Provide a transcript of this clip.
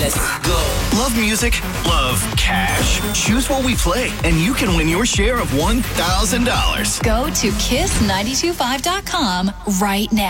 Let's go. Love music? Love cash? Choose what we play, and you can win your share of $1,000. Go to kiss925.com right now.